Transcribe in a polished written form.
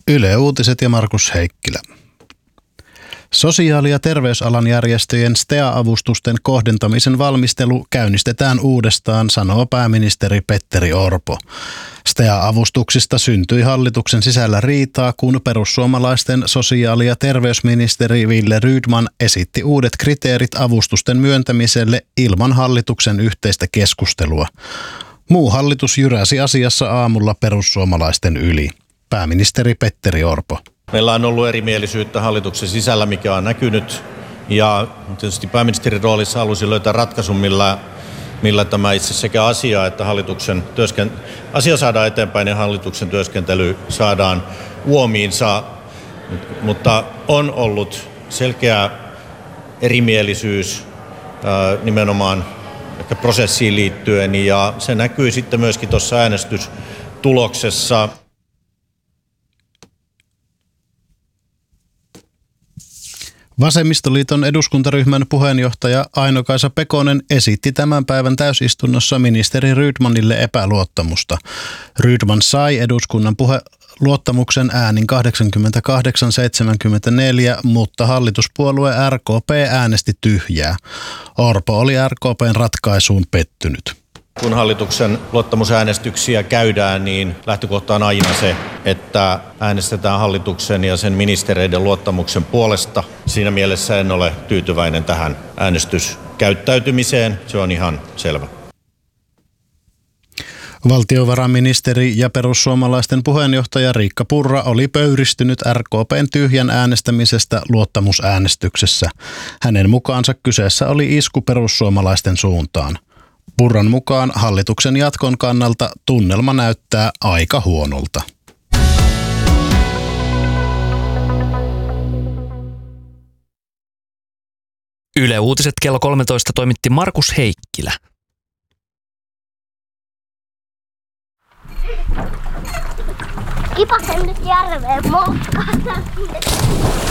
Yle Uutiset ja Markus Heikkilä. Sosiaali- ja terveysalan järjestöjen STEA-avustusten kohdentamisen valmistelu käynnistetään uudestaan, sanoo pääministeri Petteri Orpo. STEA-avustuksista syntyi hallituksen sisällä riitaa, kun perussuomalaisten sosiaali- ja terveysministeri Wille Rydman esitti uudet kriteerit avustusten myöntämiselle ilman hallituksen yhteistä keskustelua. Muu hallitus jyräsi asiassa aamulla perussuomalaisten yli. Pääministeri Petteri Orpo. Meillä on ollut erimielisyyttä hallituksen sisällä, mikä on näkynyt, ja tietysti pääministerin roolissa halusin löytää ratkaisun, millä tämä itse sekä asia että asia saadaan eteenpäin ja hallituksen työskentely saadaan uomiinsa, mutta on ollut selkeä erimielisyys nimenomaan ehkä prosessiin liittyen, ja se näkyy sitten myöskin tuossa äänestystuloksessa. Vasemmistoliiton eduskuntaryhmän puheenjohtaja Aino-Kaisa Pekonen esitti tämän päivän täysistunnossa ministeri Rydmanille epäluottamusta. Rydman sai eduskunnan luottamuksen äänin 88-74, mutta hallituspuolue RKP äänesti tyhjää. Orpo oli RKP:n ratkaisuun pettynyt. Kun hallituksen luottamusäänestyksiä käydään, niin lähtökohta on aina se, että äänestetään hallituksen ja sen ministereiden luottamuksen puolesta. Siinä mielessä en ole tyytyväinen tähän äänestyskäyttäytymiseen. Se on ihan selvä. Valtiovarainministeri ja perussuomalaisten puheenjohtaja Riikka Purra oli pöyristynyt RKP:n tyhjän äänestämisestä luottamusäänestyksessä. Hänen mukaansa kyseessä oli isku perussuomalaisten suuntaan. Purran mukaan hallituksen jatkon kannalta tunnelma näyttää aika huonolta. Yle Uutiset kello 13 toimitti Markus Heikkilä. Kipasen nyt järveen, moskata.